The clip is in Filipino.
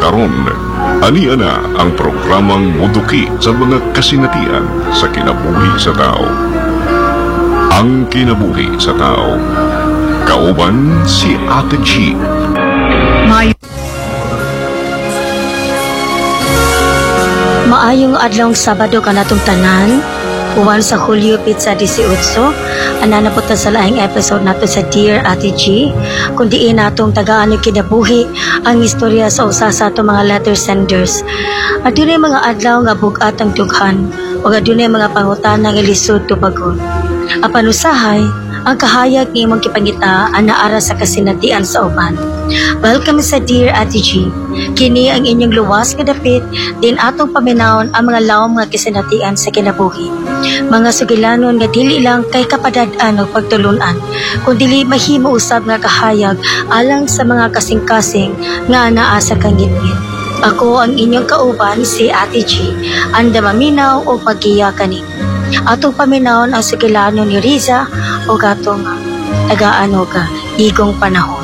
karon. Ania na ang programang muduki sa mga kasinatian sa kinabuhi sa tao. Ang kinabuhi sa tao. Kauban si Ate G. Maayong adlawng Sabado kanatong tanan, uwan sa Hulyo Pizza 18, ananapot na sa laing episode nato sa Dear Ate G, kundi natong tagaan yung kinabuhi ang istorya sa usa sa atong mga letter senders. At yun ay mga adlaw nga bugat ang dughan, o yun ay mga pangutana nga lisod tubagon. Apan usahay, ang kahayag ni imong kipangita ang naara sa kasinatian sa uban. Welcome sa Dear Ate G. Kini ang inyong luwas nga dapit, din atong paminawon ang mga lawom nga kasinatian sa kinabuhi. Mga sugilanon nga dili lang kay kapadad-an o pagtulunan, kundi mahimo usab nga kahayag alang sa mga kasing-kasing nga anaa sa kangitngit. Ako ang inyong kauban si Ate G, anda maminaw o pagkiya kani. Atong paminawon ang sugilanon ni Riza o gatong tagaan ka igong panahon.